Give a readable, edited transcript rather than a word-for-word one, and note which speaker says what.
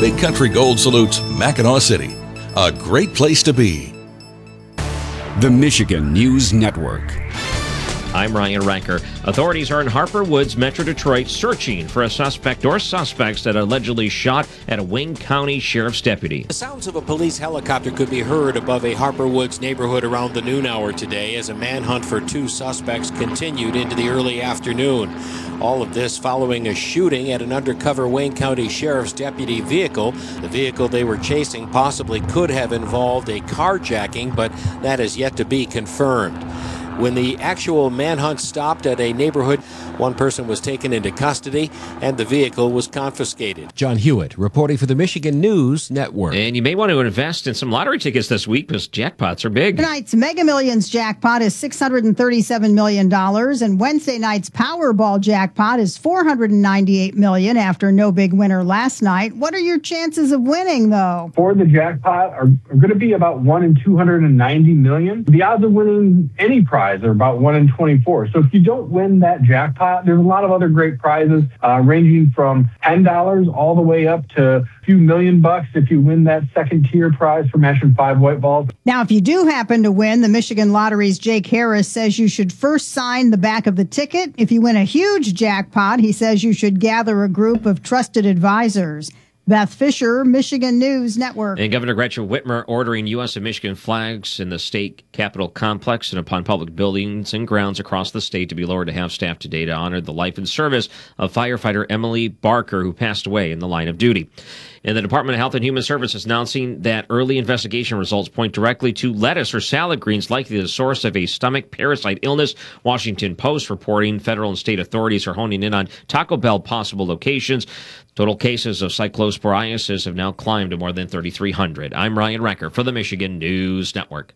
Speaker 1: Big Country Gold salutes Mackinac City, a great place to be.
Speaker 2: The Michigan News Network.
Speaker 3: I'm Ryan Ranker. Authorities are in Harper Woods, Metro Detroit, searching for a suspect or suspects that allegedly shot at a Wayne County Sheriff's deputy.
Speaker 4: The sounds of a police helicopter could be heard above a Harper Woods neighborhood around the noon hour today as a manhunt for two suspects continued into the early afternoon. All of this following a shooting at an undercover Wayne County Sheriff's deputy vehicle. The vehicle they were chasing possibly could have involved a carjacking, but that is yet to be confirmed. When the actual manhunt stopped at a neighborhood, one person was taken into custody and the vehicle was confiscated.
Speaker 5: John Hewitt reporting for the Michigan News Network.
Speaker 3: And you may want to invest in some lottery tickets this week because jackpots are big.
Speaker 6: Tonight's Mega Millions jackpot is $637 million, and Wednesday night's Powerball jackpot is $498 million after no big winner last night. What are your chances of winning, though?
Speaker 7: For the jackpot are going to be about 1 in 290 million. The odds of winning any prize are about 1 in 24. So if you don't win that jackpot, there's a lot of other great prizes ranging from $10 all the way up to a few $1,000,000 if you win that second tier prize for mashing 5 white balls.
Speaker 6: Now, if you do happen to win, the Michigan Lottery's Jake Harris says you should first sign the back of the ticket. If you win a huge jackpot, he says you should gather a group of trusted advisors. Beth Fisher, Michigan News Network.
Speaker 3: And Governor Gretchen Whitmer ordering U.S. and Michigan flags in the state capitol complex and upon public buildings and grounds across the state to be lowered to half-staff today to honor the life and service of firefighter Emily Barker, who passed away in the line of duty. And the Department of Health and Human Services announcing that early investigation results point directly to lettuce or salad greens likely the source of a stomach parasite illness. Washington Post reporting federal and state authorities are honing in on Taco Bell possible locations. Total cases of cyclosporiasis have now climbed to more than 3,300. I'm Ryan Recker for the Michigan News Network.